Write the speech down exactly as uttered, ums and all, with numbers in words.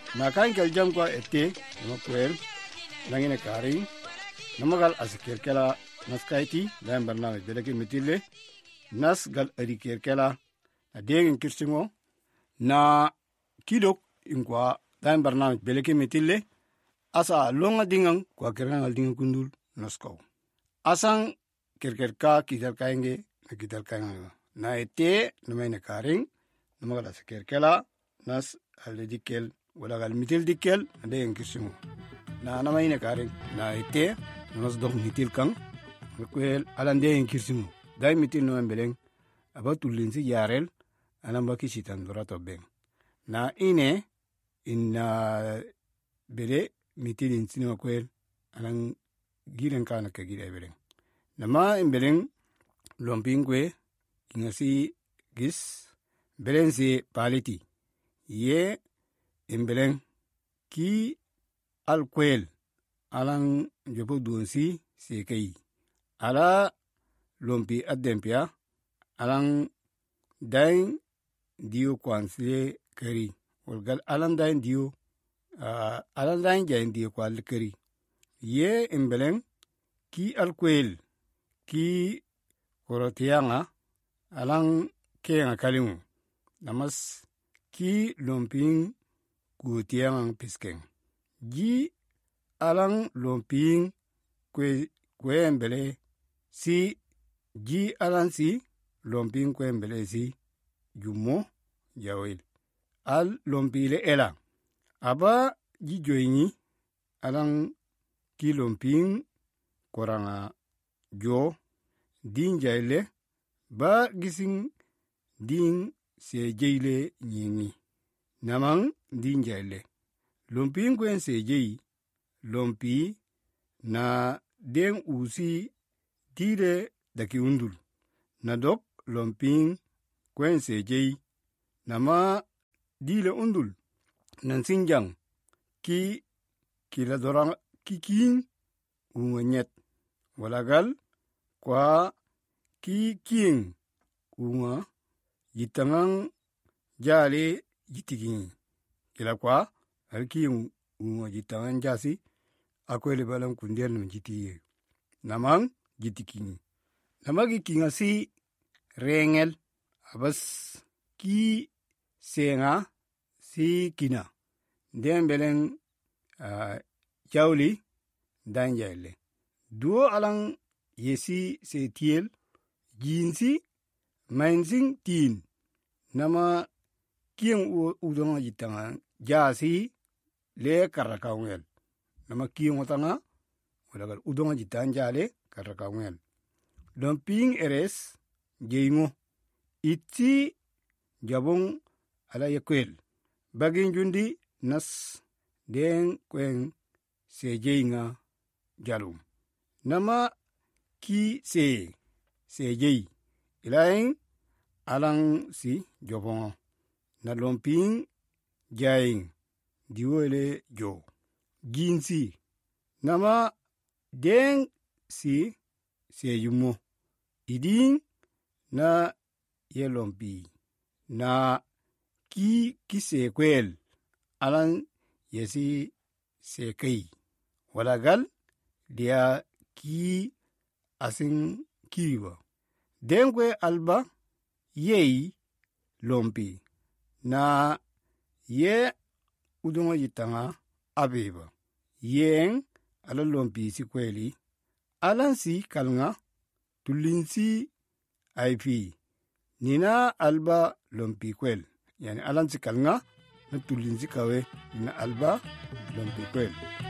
na kan kel jam kwa ete no kwel nangine kari namagal asikerkela naskaiti dan barnamij beleki mitille nas gal adikerkela adegen kirsingo na kidok inkwa dan barnamij beleki mitille asa longa dingang kwa keranga dingang kundul nasko asang kerkerka kidal kainge na kidal kainga na ete numaine karing namagal asikerkela nas aledikel wala gal mitil dikel adegen kirsingo na namaine karing na ete nas dok mitil kang kwel alande en kirsimu dai mitil no beleng aba tulinsi yarel anamba kishitan dorato beng na ine inna bele mitil insino kwel alang giren kana ke gire beleng nama in beleng lompingwe ingasi gis belensi paliti ye in beleng ki al kwel alang jopo duonsi sekei ala lompi adempia alang dain dio kwansle kari walgal alang dain dio uh, alang dain jain dio kwal kari ye imbeleng ki alkwel ki korotianga alang kenga kalimu namas ki lomping kutianga piskeng ji alang lomping kwe kwembele si ji alansi lomping kwembele si jumo jawil al lompile ela aba ji joini alang ki lomping koranga jo din jaile ba gising din se jeile nyingi namang din jaile lomping kwen se jei lompi na den usi dire daki undul na dok lomping kwense jei nama dile undul nan sinjang ki kila dorang kikin unganyet walagal kwa ki king unga yitangang jale yitikin kila kwa alki unga yitangang jasi akwele balang kundian nung jitiye namang jitikini namagi kinga si rengel abas ki senga si kina den beleng uh, jawli dan jaile duo alang yesi se tiel jinsi mainsing tin nama kieng udonga jitanga jasi le karakawel nama kieng utanga walagal udonga jitan jale karakawel lomping eres jeingo itsi jabong ala yekwel bagin jundi nas den kwen se jeinga jalum nama ki se se jei ilain alang si jobongo na lomping jaing diwele jo ginsi nama den si se yumo idin na yelompi na ki kise kwel alan yesi sekei walagal dia ki asin kiwa denkwe alba yei lompi na ye udungo yitanga abeba yen ala lompi si kweli alan si kalnga tulinsi aipi nina alba lompi kwel yani alan si kalnga na tulinsi kawe nina alba lompi kwel